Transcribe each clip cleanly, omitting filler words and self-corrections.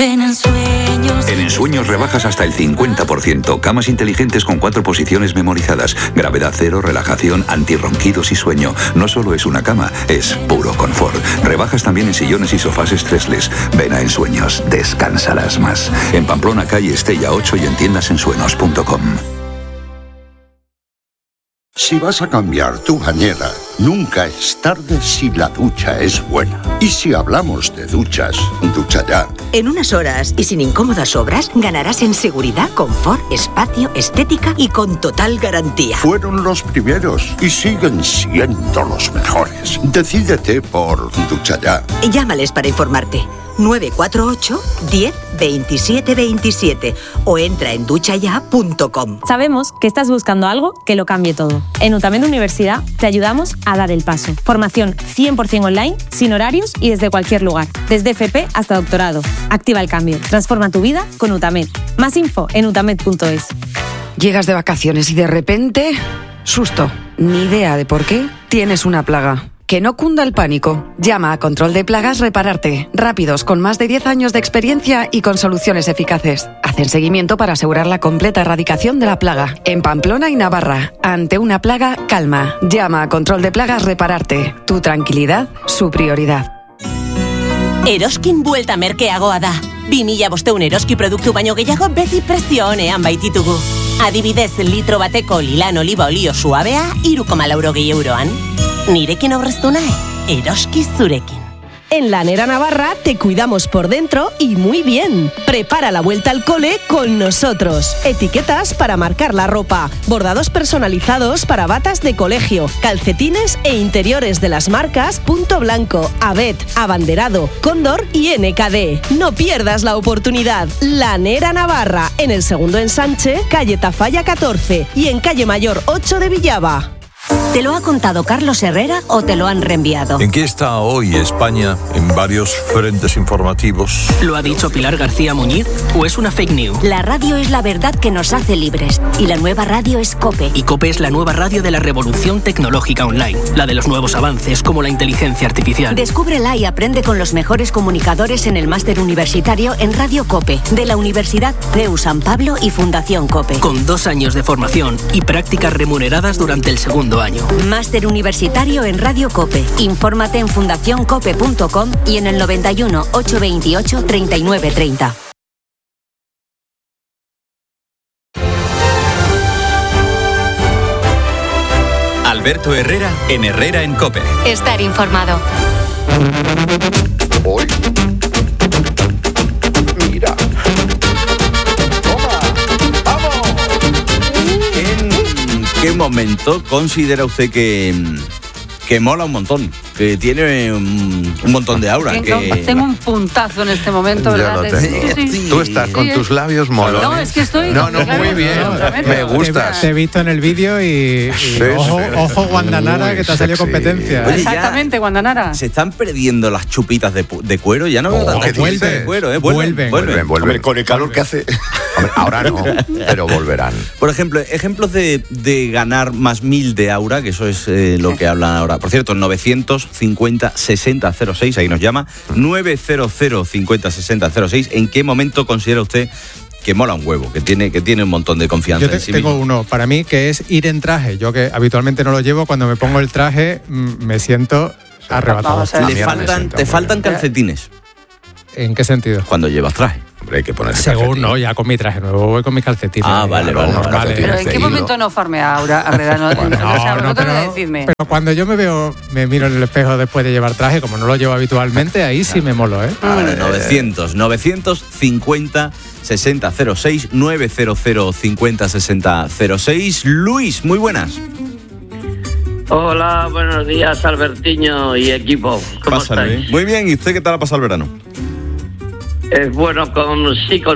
Ven a Ensueños. En Ensueños rebajas hasta el 50%. Camas inteligentes con 4 posiciones memorizadas. Gravedad cero, relajación, antirronquidos y sueño. No solo es una cama, es puro confort. Rebajas también en sillones y sofás stressless. Ven a Ensueños, descansarás más. En Pamplona, calle Estella 8 y en tiendasensueños.com. Si vas a cambiar tu bañera, nunca es tarde si la ducha es buena. Y si hablamos de duchas, Ducha Ya. En unas horas y sin incómodas obras, ganarás en seguridad, confort, espacio, estética y con total garantía. Fueron los primeros y siguen siendo los mejores. Decídete por Ducha Ya. Llámales para informarte. 948 10 27 27 o entra en duchaya.com. Sabemos que estás buscando algo que lo cambie todo. En UTAMED Universidad te ayudamos a dar el paso. Formación 100% online, sin horarios y desde cualquier lugar. Desde FP hasta doctorado. Activa el cambio. Transforma tu vida con UTAMED. Más info en utamed.es. Llegas de vacaciones y de repente... susto. Ni idea de por qué tienes una plaga. Que no cunda el pánico. Llama a Control de Plagas Repararte. Rápidos, con más de 10 años de experiencia y con soluciones eficaces. Hacen seguimiento para asegurar la completa erradicación de la plaga. En Pamplona y Navarra. Ante una plaga, calma. Llama a Control de Plagas Repararte. Tu tranquilidad, su prioridad. Eroskin buelta merkeagoa da. 2005 Eroski produktu baino gehiago beti prezio onean baititugu. Adibidez, litro bateko lilan oliba olio suabea 3,80 euroan. Nirekin aurreztu nahi, Eroski zurekin. En Lanera Navarra te cuidamos por dentro y muy bien. Prepara la vuelta al cole con nosotros. Etiquetas para marcar la ropa, bordados personalizados para batas de colegio, calcetines e interiores de las marcas Punto Blanco, Abet, Abanderado, Cóndor y NKD. No pierdas la oportunidad. Lanera Navarra, en el segundo ensanche, calle Tafalla 14 y en calle Mayor 8 de Villaba. ¿Te lo ha contado Carlos Herrera o te lo han reenviado? ¿En qué está hoy España en varios frentes informativos? ¿Lo ha dicho Pilar García Muñiz o es una fake news? La radio es la verdad que nos hace libres y la nueva radio es COPE. Y COPE es la nueva radio de la revolución tecnológica online, la de los nuevos avances como la inteligencia artificial. Descúbrela y aprende con los mejores comunicadores en el máster universitario en Radio COPE de la Universidad CEU San Pablo y Fundación COPE. Con 2 años de formación y prácticas remuneradas durante el segundo año. Máster universitario en Radio COPE. Infórmate en fundacioncope.com y en el 91 828 3930. Alberto Herrera en Herrera en COPE. Estar informado. Hoy. Mira. ¿Qué momento considera usted que mola un montón? Que tiene un montón de aura. Tengo un puntazo en este momento, ¿verdad? Sí. Tú estás con tus labios molones. No, es que estoy... No, muy bien. Me gustas. Te he visto en el vídeo y ojo Guandanara, que te ha salido competencia. Oye, exactamente, Guandanara. ¿Se están perdiendo las chupitas de cuero? Ya no veo tantas chupitas de cuero, ¿eh? Vuelven. Hombre, con el calor que hace. Hombre, ahora no, pero volverán. Por ejemplo, ejemplos de ganar más 1000 de aura, que eso es lo que hablan ahora. Por cierto, 950 60 06, ahí nos llama. 900 50 60 06. ¿En qué momento considera usted que mola un huevo, que tiene un montón de confianza en sí mismo? Tengo uno para mí, que es ir en traje. Yo, que habitualmente no lo llevo, cuando me pongo el traje me siento arrebatado. ¿Te faltan calcetines? ¿En qué sentido? Cuando llevas traje. Hombre, hay que ponerse según calcetines. No, ya con mi traje nuevo voy con mis calcetines. Vale. Pero ¿en qué momento no farmea Aura? Decidme. Pero cuando yo me miro en el espejo después de llevar traje, como no lo llevo habitualmente, ahí sí me molo, ¿eh? Vale, 950 60 06, 900 50 60 06. Luis, muy buenas. Hola, buenos días, Albertiño y equipo. ¿Cómo estáis? Muy bien, ¿y usted qué tal ha pasado el verano? Bueno, con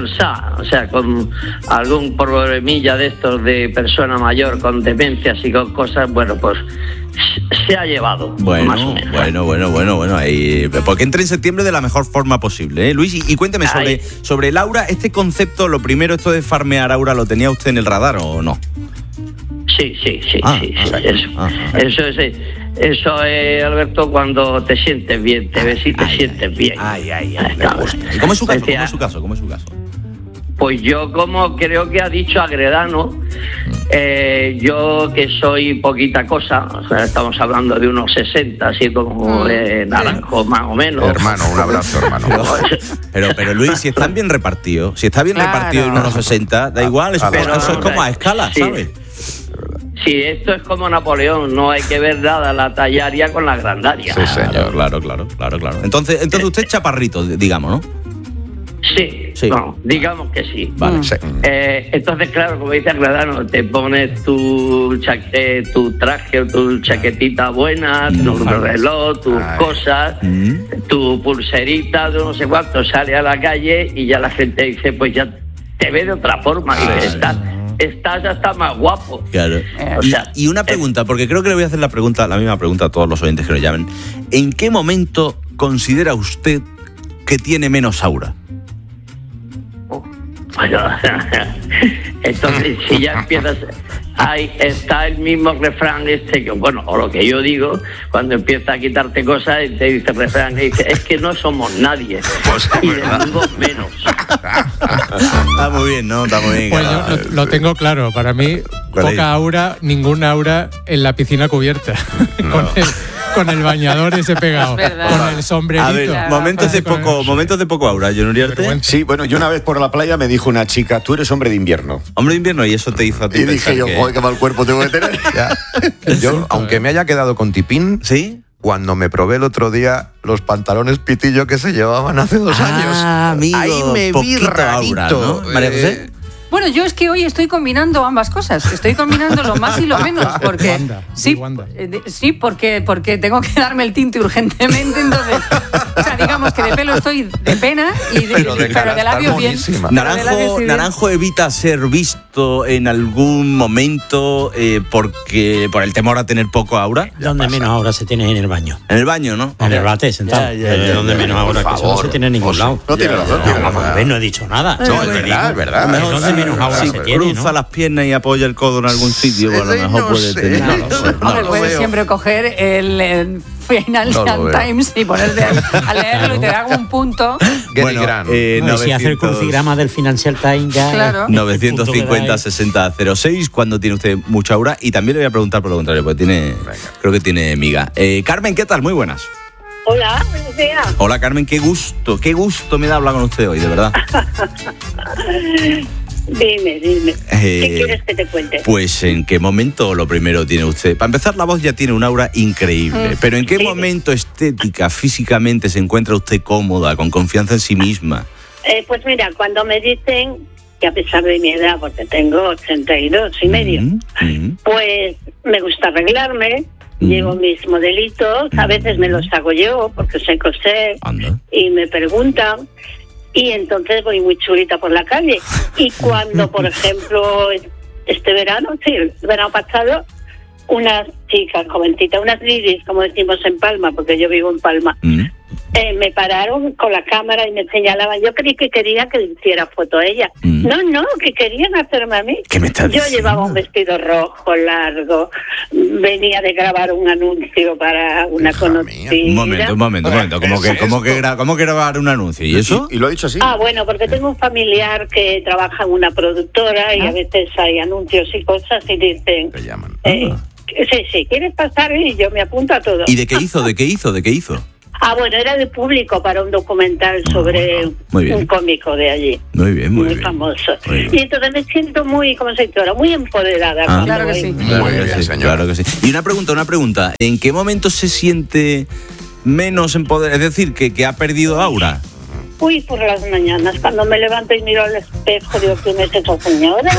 algún problemilla de estos de persona mayor con demencias y con cosas, bueno, pues se ha llevado. Más o menos. Bueno. Ahí, porque entre en septiembre de la mejor forma posible, ¿eh? Luis, y cuénteme sobre el aura, este concepto, lo primero, esto de farmear aura, ¿lo tenía usted en el radar o no? Sí. Eso es. Eso es, Alberto, cuando te sientes bien, te ves y te sientes bien. ¿Y cómo es su caso? ¿Cómo es su caso? Pues yo, como creo que ha dicho Agredano, yo que soy poquita cosa, o sea, estamos hablando de unos 60, así como naranjo más o menos. Hermano, un abrazo, hermano. Pero Luis, si están bien repartidos, repartido en unos 60, da igual, eso es como a escala, sí. ¿sabes? Sí, esto es como Napoleón, no hay que ver nada la tallaria con la grandaria. Sí, señor, claro. Entonces usted es chaparrito, digamos, ¿no? Sí. No, digamos que sí. Vale. Entonces, claro, como dice Agredano, te pones tu traje o tu chaquetita buena, tu reloj, tus cosas, tu pulserita, de no sé cuánto, sale a la calle y ya la gente dice, pues ya te ve de otra forma. Dice, estás ya está más guapo. Claro. Y una pregunta, porque creo que le voy a hacer la misma pregunta a todos los oyentes que nos llamen. ¿En qué momento considera usted que tiene menos aura? Bueno, entonces si ya empiezas, ahí está el mismo refrán que, bueno, o lo que yo digo, cuando empieza a quitarte cosas y te dice el refrán, y dice, es que no somos nadie, y desnudos menos. Está muy bien, ¿no? Está muy bien. Pues yo lo tengo claro, para mí, poca aura, ninguna aura en la piscina cubierta. Con el bañador ese pegado, con el sombrerito. A ver, momentos de poco aura, Jon Uriarte. Sí, bueno, yo una vez por la playa me dijo una chica, tú eres hombre de invierno. Hombre de invierno, y eso te hizo a ti. Y dije yo, joder, qué mal cuerpo tengo que tener. Yo, aunque me haya quedado con tipín, ¿sí? Cuando me probé el otro día los pantalones pitillo que se llevaban hace 2 años, amigo, ahí me vi rarito. Aura, ¿no? María José. Bueno, yo es que hoy estoy combinando ambas cosas. Estoy combinando lo más y lo menos. Porque sí, porque tengo que darme el tinte urgentemente. Entonces, o sea, digamos que de pelo estoy de pena, pero de labios bien. Naranjo evita ser visto en algún momento por el temor a tener poco aura. Donde menos aura se tiene en el baño. En el baño, ¿no? En el bate, sentado. Donde menos aura, que eso no se tiene en ningún lado. No tiene razón. No he dicho nada. No, es verdad. Menos aura si se tiene, cruza ¿no? las piernas y apoya el codo en algún sitio, bueno, a lo mejor puede tener. Puedes siempre coger el Financial Times y ponerte a leerlo y te da un punto. Bueno, si hace el crucigrama del Financial Times ya. Claro. 950-60-06, cuando tiene usted mucha aura. Y también le voy a preguntar por lo contrario, porque creo que tiene miga. Carmen, ¿qué tal? Muy buenas. Hola, buenos días. Hola, Carmen, qué gusto me da hablar con usted hoy, de verdad. Dime, ¿qué quieres que te cuente? Pues, ¿en qué momento lo primero tiene usted? Para empezar, la voz ya tiene un aura increíble, pero ¿en qué momento estética, físicamente, se encuentra usted cómoda, con confianza en sí misma? Pues mira, cuando me dicen que a pesar de mi edad, porque tengo 82 y medio, pues me gusta arreglarme. Llevo mis modelitos, a veces me los hago yo porque sé coser y me preguntan y entonces voy muy chulita por la calle. Y cuando, por ejemplo, el verano pasado, unas chicas jovencitas, unas ladies, como decimos en Palma, porque yo vivo en Palma, me pararon con la cámara y me señalaban. Yo creí que quería que le hiciera foto a ella. No, que querían hacerme a mí. ¿Qué me estás diciendo? Yo llevaba un vestido rojo, largo, venía de grabar un anuncio para una conocida. Un momento. ¿Cómo que grabar un anuncio? ¿Y eso? ¿Y lo ha dicho así? Bueno, porque tengo un familiar que trabaja en una productora y a veces hay anuncios y cosas y dicen... Te llaman. Sí, ¿quieres pasar? Y yo me apunto a todo. ¿Y de qué hizo? Bueno, era de público para un documental sobre un cómico de allí. Muy bien. Muy famoso. Y entonces me siento muy, ¿cómo se dice ahora? Muy empoderada. Claro que sí. Muy bien, señor. Claro que sí. Y una pregunta. ¿En qué momento se siente menos empoderada? Es decir, que ha perdido aura. Uy, por las mañanas, cuando me levanto y miro al espejo, digo, ¿quién es esa señora?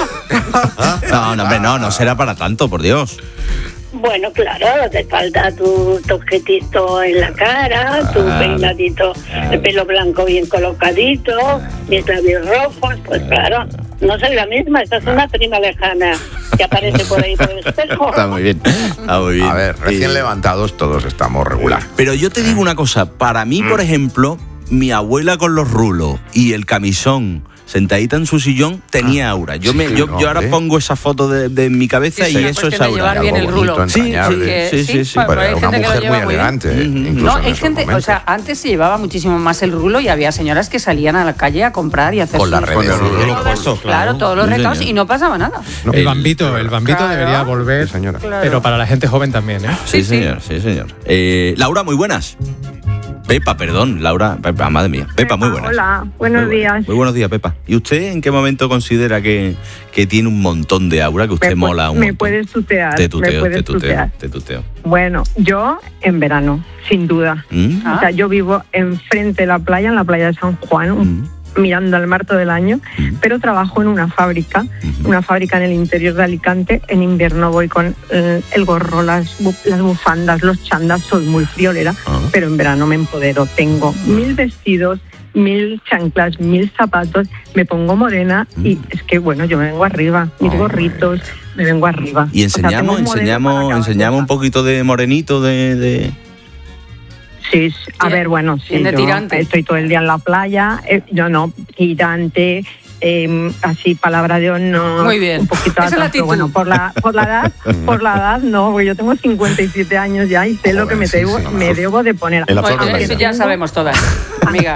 No será para tanto, por Dios. Bueno, claro, te falta tu toquetito en la cara, tu peinadito, el pelo blanco bien colocadito, mis labios rojos, pues claro, no soy la misma, esta es una prima lejana que aparece por ahí por el espejo. Está muy bien. A ver, recién levantados todos estamos regular. Pero yo te digo una cosa, para mí, por ejemplo, mi abuela con los rulos y el camisón sentadita en su sillón, tenía aura. Yo ahora pongo esa foto de mi cabeza y eso es aura. Llevar bien el rulo. Sí. Pero era una mujer muy elegante. No, hay gente, o sea, antes se llevaba muchísimo más el rulo y había señoras que salían a la calle a comprar y hacer con la red. Claro, todos los recados y no pasaba nada. El bambito debería volver, señora. Claro. Pero para la gente joven también, ¿eh? Sí, señor. Laura, muy buenas. Pepa, perdón, Laura, Pepa, madre mía. Pepa, muy buenas. Hola, buenos días. Muy buenos días, Pepa. ¿Y usted en qué momento considera que tiene un montón de aura, que usted mola un montón? Me puedes tutear. Te tuteo. Bueno, yo en verano, sin duda. O sea, yo vivo enfrente de la playa, en la playa de San Juan, mirando al mar todo el año, pero trabajo en una fábrica en el interior de Alicante. En invierno voy con el gorro, las bufandas, los chandas, soy muy friolera, pero en verano me empodero. Tengo 1000 vestidos, 1000 chanclas, 1000 zapatos, me pongo morena y es que, bueno, yo me vengo arriba, mis gorritos, me vengo arriba. Y enseñamos un poquito de morenito de... Sí, a ver, bueno, sí, yo estoy todo el día en la playa, yo no, tirante, así palabra de honor, muy bien. Un poquito atrás, pero bueno, por la edad no, porque yo tengo 57 años ya y sé lo que me debo de poner. Eso ya sabemos todas, amiga.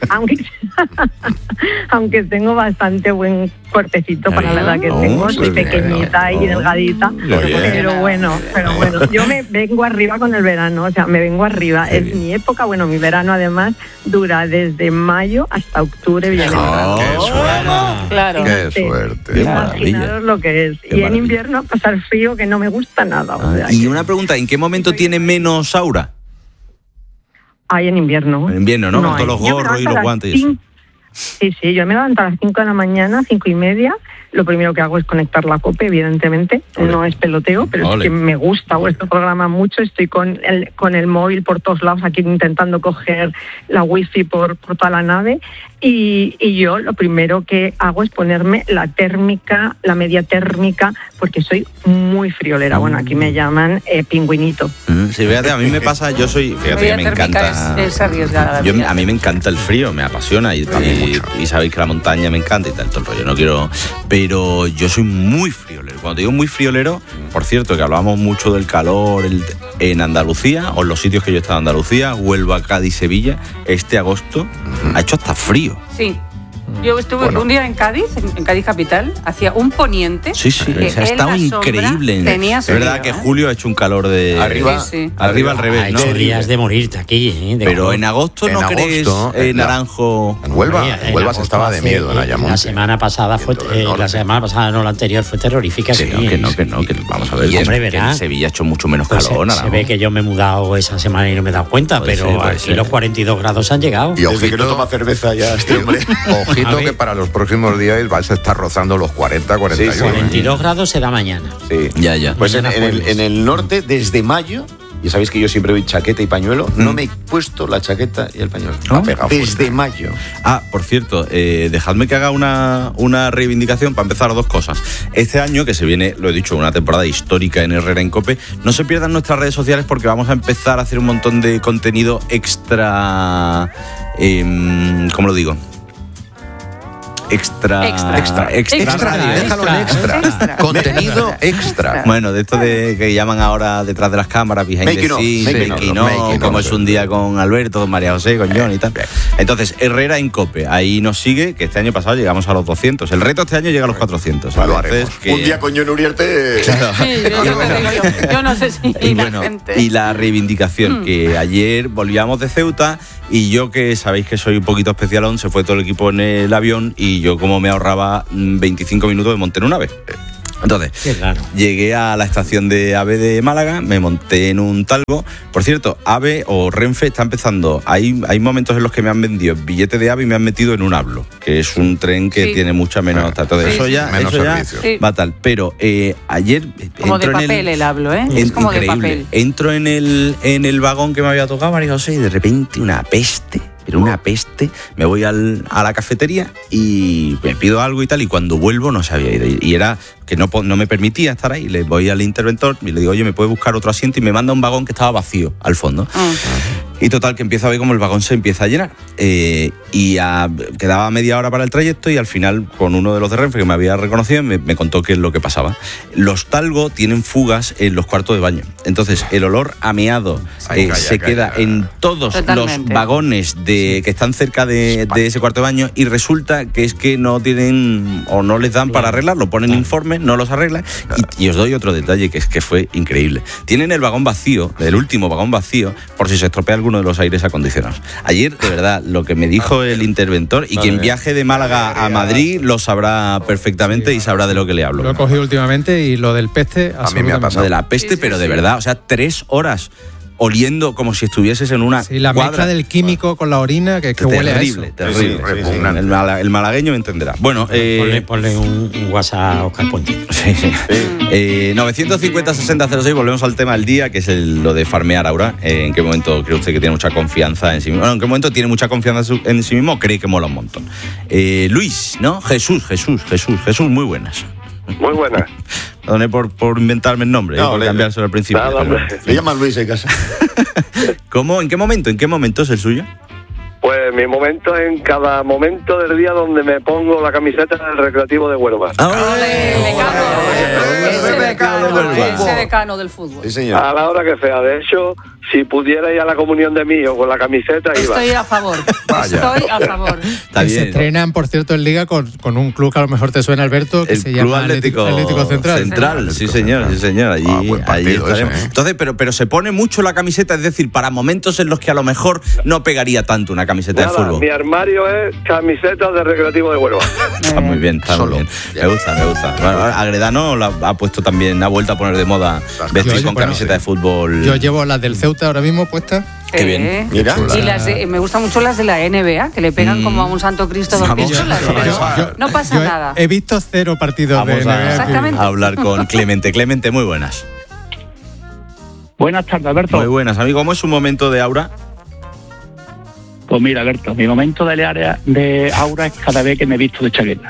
Aunque tengo bastante buen cuerpecito para la edad que tengo, soy pequeñita y delgadita, pero bueno, yo me vengo arriba con el verano, o sea, me vengo arriba. Es mi época, bueno, mi verano además dura desde mayo hasta octubre. ¡Qué suerte! Claro. ¡Qué suerte! Imaginaros lo que es. Y en invierno pasar frío que no me gusta nada. O sea, y una pregunta, ¿en qué momento tiene menos aura? Hay en invierno. En invierno, ¿no? Con todos los gorros y los guantes y eso. Sí, yo me levanto a las 5 de la mañana, 5:30. Lo primero que hago es conectar la COPE, evidentemente. No es peloteo, pero es que me gusta vuestro programa mucho. Estoy con el móvil por todos lados, aquí intentando coger la wifi por toda la nave. Y yo lo primero que hago es ponerme la térmica, la media térmica, porque soy muy friolera. Bueno, aquí me llaman pingüinito. Sí, fíjate, a mí me pasa, fíjate que me encanta. Es arriesgada. A mí me encanta el frío, me apasiona y sabéis que la montaña me encanta y tal, todo el rollo. No quiero, pero yo soy muy friolero. Cuando te digo muy friolero, por cierto, que hablábamos mucho del calor en Andalucía, o en los sitios que yo he estado en Andalucía, Huelva, Cádiz, Sevilla, este agosto ha hecho hasta frío. Sí. Yo estuve un día en Cádiz capital, hacía un poniente. Sí, ha estado increíble. Es verdad que julio ha hecho un calor de... Arriba al revés, ¿no? Días de morirte aquí, pero en agosto no crees naranjo... En Huelva se estaba de miedo en Ayamonte. La semana pasada la anterior fue terrorífica. Que no, vamos a ver. Y en Sevilla ha hecho mucho menos calor. Se ve que yo me he mudado esa semana y no me he dado cuenta, pero aquí los 42 grados han llegado. Y ojito, que no toma cerveza ya este hombre. Ojito que para los próximos días vais a estar rozando los 40, 41. Sí, 42 grados se da mañana. Sí. Ya. Pues en el norte, desde mayo, y sabéis que yo siempre voy chaqueta y pañuelo, no me he puesto la chaqueta y el pañuelo. Desde mayo. Por cierto, dejadme que haga una reivindicación para empezar 2 cosas. Este año, que se viene, lo he dicho, una temporada histórica en Herrera en COPE, no se pierdan nuestras redes sociales porque vamos a empezar a hacer un montón de contenido extra... ¿cómo lo digo? Extra. Déjalo en extra. Contenido extra. Bueno, de esto de que llaman ahora detrás de las cámaras, behind the scenes, making of, como es un día con Alberto, con María José, con John y tal. Entonces, Herrera en COPE, ahí nos sigue, que este año pasado llegamos a los 200. El reto este año llega a los 400. Un día con John Uriarte... Claro. Yo no sé si y la reivindicación, que ayer volvíamos de Ceuta y yo, que sabéis que soy un poquito especialón, se fue todo el equipo en el avión y yo, como me ahorraba 25 minutos, me monté en un AVE. Entonces, llegué a la estación de AVE de Málaga, me monté en un Talgo. Por cierto, AVE o Renfe está empezando. Hay momentos en los que me han vendido billete de AVE y me han metido en un Hablo, que es un tren que tiene mucha menos... Entonces, eso ya va tal. Pero ayer... Como de papel el Hablo, ¿eh? Es como de papel. Entro en el vagón que me había tocado, María José, y de repente una peste. Pero una peste, me voy a la cafetería y me pido algo y tal, y cuando vuelvo no sabía ir. Y era que no me permitía estar ahí. Le voy al interventor y le digo, oye, ¿me puede buscar otro asiento? Y me manda un vagón que estaba vacío al fondo. Y total, que empiezo a ver cómo el vagón se empieza a llenar. Quedaba media hora para el trayecto y al final, con uno de los de Renfe que me había reconocido, me contó qué es lo que pasaba. Los Talgo tienen fugas en los cuartos de baño. Entonces, el olor a meado se queda en todos los vagones que están cerca de ese cuarto de baño, y resulta que es que no tienen o no les dan para arreglarlo. Ponen informes, no los arreglan. Y os doy otro detalle que es que fue increíble. Tienen el vagón vacío, el último vagón vacío, por si se estropea alguno de los aires acondicionados. Ayer, de verdad, lo que me dijo el interventor, y quien viaje de Málaga a Madrid lo sabrá perfectamente y sabrá de lo que le hablo. Lo he cogido últimamente, y lo del peste... A mí me ha pasado. De la peste, pero de verdad, o sea, 3 horas oliendo como si estuvieses en una la cuadra. mezcla del químico con la orina que huele a eso. Terrible. El malagueño me entenderá. Bueno, ponle un WhatsApp a Oscar Puente. Sí. 950-60-06, volvemos al tema del día, que es lo de farmear ahora. ¿En qué momento cree usted que tiene mucha confianza en sí mismo? Bueno, ¿en qué momento tiene mucha confianza en sí mismo? Cree que mola un montón. Luis, ¿no? Jesús, muy buenas. Muy buenas. Perdone por inventarme el nombre, por cambiárselo al principio. Le llaman Luis en casa. ¿Cómo? ¿En qué momento es el suyo? Pues mi momento es en cada momento del día donde me pongo la camiseta del Recreativo de Huelva. Ese decano del fútbol. Sí, señor. A la hora que sea. De hecho, si pudiera ir a la comunión de mí o con la camiseta, iba. Estoy a favor. Estoy a favor. Se estrenan, por cierto, en Liga con un club que a lo mejor te suena, Alberto, que se llama Atlético Central. Sí, señor. Allí estaremos. Entonces, pero se pone mucho la camiseta, es decir, para momentos en los que a lo mejor no pegaría tanto una camiseta de fútbol. Mi armario es camiseta de Recreativo de Huelva. Está muy bien, Me gusta. Bueno, Agredano ha puesto también, ha vuelto a poner de moda vestir con camiseta de fútbol. Yo llevo las del Ceuta ahora mismo puestas. Qué bien. Mira. Y me gustan mucho las de la NBA, que le pegan como a un santo Cristo dos pistolas. No pasa nada. He visto 0 partidos de NBA. Exactamente. A hablar con Clemente. Clemente, muy buenas. Buenas tardes, Alberto. Muy buenas, amigo. ¿Cómo es un momento de aura? Pues mira, Alberto, mi momento de aura es cada vez que me he visto de chaqueta.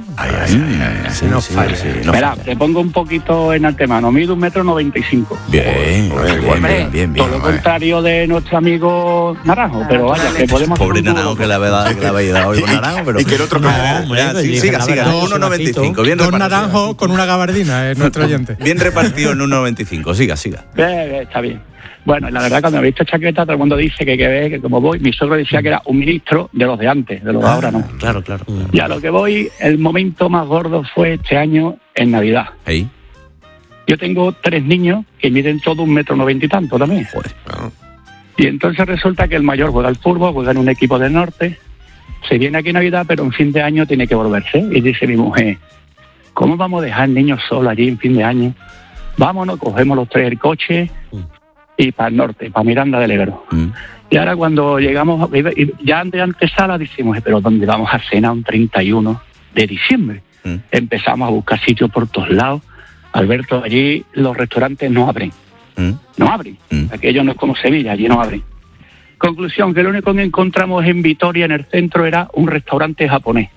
Mira, te pongo un poquito en antemano. Mido 1,95 m. Bien. Todo lo contrario de nuestro amigo Naranjo, pero vaya, que podemos... Pobre Naranjo, que le había dado hoy con Naranjo, pero... Y que el otro... Siga. 1,95. Bien repartido. Naranjo con una gabardina, es nuestro oyente. Bien repartido en 1,95. Siga. Está bien. Bueno, la verdad, cuando me he visto chaqueta, todo el mundo dice que como voy, mi suegro decía que era un ministro de los de antes, de los de ahora no. Claro. Y a lo que voy, el momento más gordo fue este año en Navidad. ¿Ahí? Yo tengo 3 niños que miden todo 1,90 m y tanto también. Joder. Y entonces resulta que el mayor juega al fútbol, juega en un equipo del norte, se viene aquí en Navidad, pero en fin de año tiene que volverse. Y dice mi mujer, ¿cómo vamos a dejar niños solos allí en fin de año? Vámonos, cogemos los 3 el coche y para el norte, para Miranda del Ebro. Y ahora cuando llegamos, ya de antesala decimos, pero ¿dónde vamos a cenar un 31 de diciembre? Empezamos a buscar sitios por todos lados. Alberto, allí los restaurantes no abren. No abren. Aquello no es como Sevilla, allí no abren. Conclusión, que lo único que encontramos en Vitoria, en el centro, era un restaurante japonés.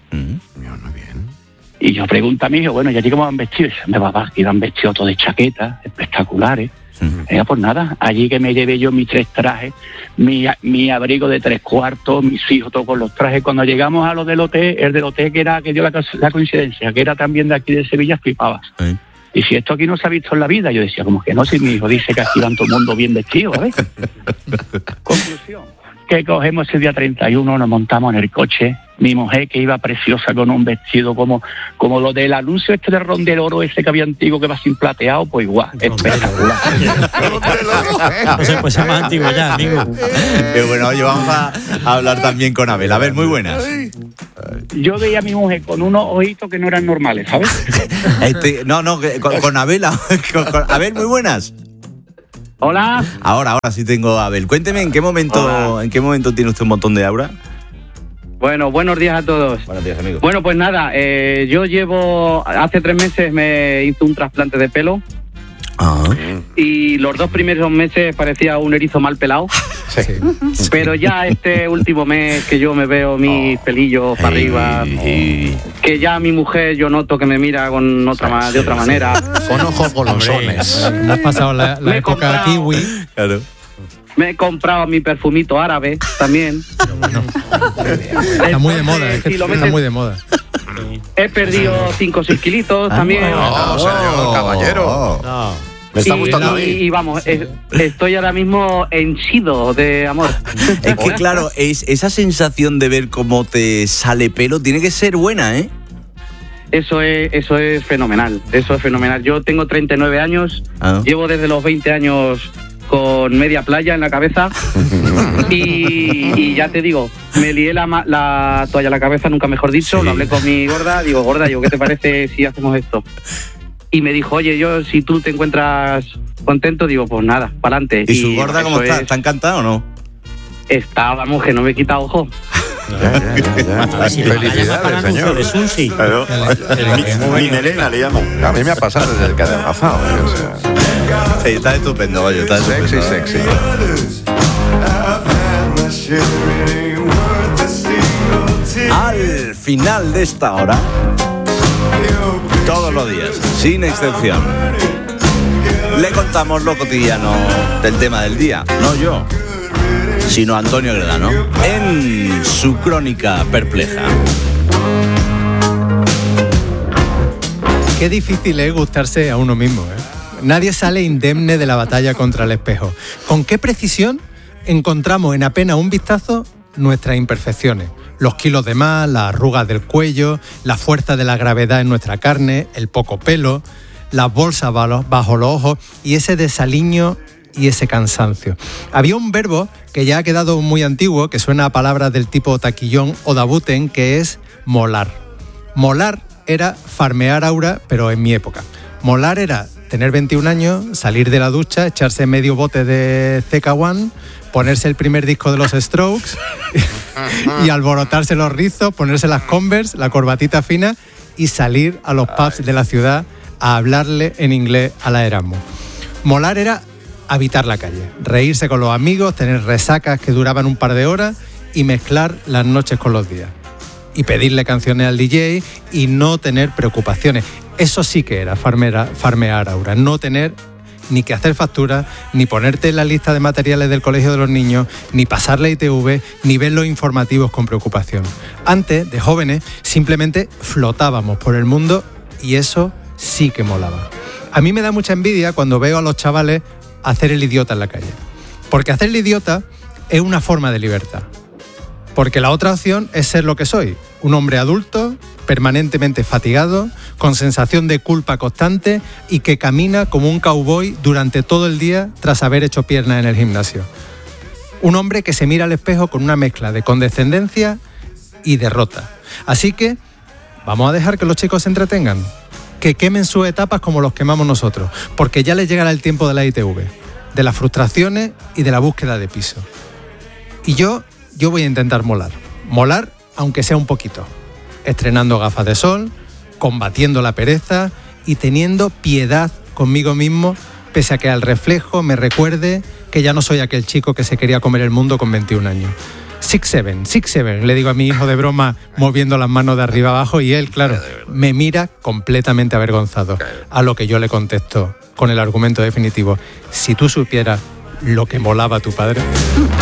Y yo pregunto a mi hijo, bueno, ¿y allí cómo van vestidos? Me papá, que iban vestidos todos de chaquetas, espectaculares. Pues nada, allí que me llevé yo mis 3 trajes, mi abrigo de 3/4, mis hijos todos con los trajes. Cuando llegamos a lo del hotel, el del hotel que dio la coincidencia, que era también de aquí de Sevilla, flipabas. Y si esto aquí no se ha visto en la vida, yo decía, como que no, si mi hijo dice que aquí van todo el mundo bien vestido, ¿ves? Conclusión, que cogemos ese día 31, nos montamos en el coche, mi mujer que iba preciosa con un vestido como lo del anuncio este de Ron del Oro, ese que había antiguo que va sin plateado, pues igual, espectacular. No sé, pues es más antiguo ya, amigo. Pero bueno, oye, vamos a hablar también con Abel. A ver, muy buenas. Yo veía a mi mujer con unos ojitos que no eran normales, ¿sabes? Con Abel. Abel, muy buenas. Hola. Ahora sí tengo a Abel. Cuénteme, ¿en qué momento tiene usted un montón de aura? Bueno, buenos días a todos. Buenos días, amigo. Bueno, pues nada, yo hace 3 meses me hice un trasplante de pelo. Y los 2 primeros meses parecía un erizo mal pelado. Sí. Pero ya este último mes que yo me veo mis pelillos para arriba, que ya mi mujer yo noto que me mira con de otra manera. Con ojos golonzones. Me has pasado la época kiwi. Claro. Me he comprado mi perfumito árabe también. Está muy de moda, es que está muy de moda. He perdido 5 o 6 kilitos también. No, señor, caballero. No. Me está gustando a mí. Y vamos, estoy ahora mismo henchido de amor. Es que claro, esa sensación de ver cómo te sale pelo tiene que ser buena, ¿eh? Eso es fenomenal, eso es fenomenal. Yo tengo 39 años, llevo desde los 20 años con media playa en la cabeza y ya te digo, me lié la toalla a la cabeza, nunca mejor dicho, sí. Lo hablé con mi gorda, digo, ¿qué te parece si hacemos esto? Y me dijo, oye, si tú te encuentras contento, digo, pues nada, para adelante. ¿Y su gorda cómo está? ¿Está encantada o no? Está, vamos, que no me quita ojo. Ya. Felicidades, señor. De Sunsi. Claro. Mi melena le llamo. A mí me ha pasado desde que he adelgazado. Sí, está estupendo, oye. Está sexy. Al final de esta hora, todos los días, sin excepción, le contamos lo cotidiano del tema del día. No yo, sino Antonio Gredano, en su crónica perpleja. Qué difícil es gustarse a uno mismo, ¿eh? Nadie sale indemne de la batalla contra el espejo. ¿Con qué precisión encontramos en apenas un vistazo nuestras imperfecciones? Los kilos de más, las arrugas del cuello, la fuerza de la gravedad en nuestra carne, el poco pelo, las bolsas bajo los ojos y ese desaliño y ese cansancio. Había un verbo que ya ha quedado muy antiguo, que suena a palabras del tipo taquillón o dabuten, que es molar. Molar era farmear aura, pero en mi época. Molar era tener 21 años, salir de la ducha, echarse medio bote de CK1, ponerse el primer disco de los Strokes y alborotarse los rizos, ponerse las Converse, la corbatita fina y salir a los pubs de la ciudad a hablarle en inglés a la Erasmus. Molar era habitar la calle, reírse con los amigos, tener resacas que duraban un par de horas y mezclar las noches con los días. Y pedirle canciones al DJ y no tener preocupaciones. Eso sí que era farmear aura, no tener ni que hacer facturas, ni ponerte en la lista de materiales del colegio de los niños, ni pasar la ITV, ni ver los informativos con preocupación. Antes, de jóvenes, simplemente flotábamos por el mundo y eso sí que molaba. A mí me da mucha envidia cuando veo a los chavales hacer el idiota en la calle. Porque hacer el idiota es una forma de libertad. Porque la otra opción es ser lo que soy, un hombre adulto, permanentemente fatigado, con sensación de culpa constante y que camina como un cowboy durante todo el día tras haber hecho piernas en el gimnasio. Un hombre que se mira al espejo con una mezcla de condescendencia y derrota. Así que vamos a dejar que los chicos se entretengan, que quemen sus etapas como los quemamos nosotros, porque ya les llegará el tiempo de la ITV, de las frustraciones y de la búsqueda de piso. Y yo voy a intentar molar aunque sea un poquito, estrenando gafas de sol, combatiendo la pereza y teniendo piedad conmigo mismo, pese a que al reflejo me recuerde que ya no soy aquel chico que se quería comer el mundo con 21 años. 6'7", le digo a mi hijo de broma, moviendo las manos de arriba abajo, y él, claro, me mira completamente avergonzado, a lo que yo le contesto con el argumento definitivo: si tú supieras lo que molaba tu padre.